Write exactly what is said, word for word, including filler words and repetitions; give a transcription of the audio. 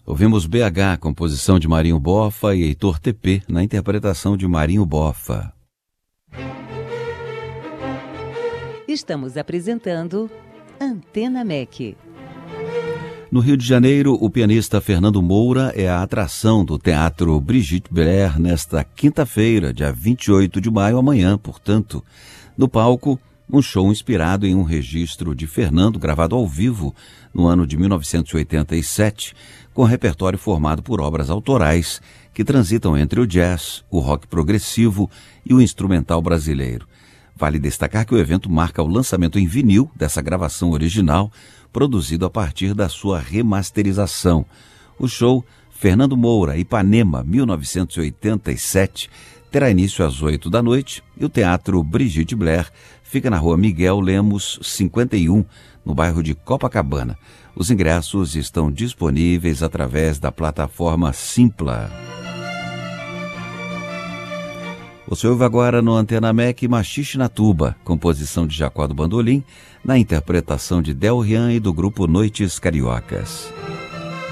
Ouvimos B H, composição de Marinho Boffa, e Heitor T P, na interpretação de Marinho Boffa. Estamos apresentando Antena M E C. No Rio de Janeiro, o pianista Fernando Moura é a atração do Teatro Brigitte Belair nesta quinta-feira, dia vinte e oito de maio, amanhã, portanto. No palco, um show inspirado em um registro de Fernando gravado ao vivo no ano de mil novecentos e oitenta e sete, com repertório formado por obras autorais que transitam entre o jazz, o rock progressivo e o instrumental brasileiro. Vale destacar que o evento marca o lançamento em vinil dessa gravação original, produzido a partir da sua remasterização. O show Fernando Moura, Ipanema, mil novecentos e oitenta e sete, terá início às oito da noite e o Teatro Brigitte Belair fica na rua Miguel Lemos, cinquenta e um, no bairro de Copacabana. Os ingressos estão disponíveis através da plataforma Simpla. Você ouve agora no Antena M E C Machixe na Tuba, composição de Jacó do Bandolim, na interpretação de Del Rian e do grupo Noites Cariocas.